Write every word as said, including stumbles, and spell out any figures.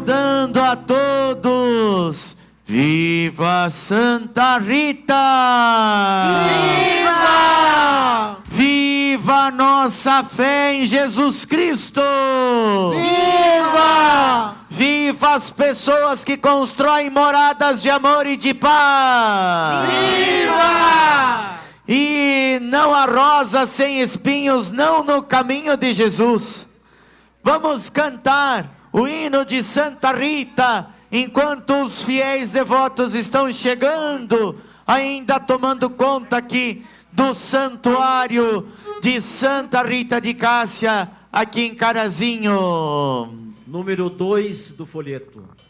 saudando a todos. Viva Santa Rita! Viva! Viva nossa fé em Jesus Cristo! Viva! Viva as pessoas que constroem moradas de amor e de paz! Viva! E não há rosa sem espinhos, não no caminho de Jesus. Vamos cantar o hino de Santa Rita, enquanto os fiéis devotos estão chegando, ainda tomando conta aqui do santuário de Santa Rita de Cássia, aqui em Carazinho. Número dois do folheto.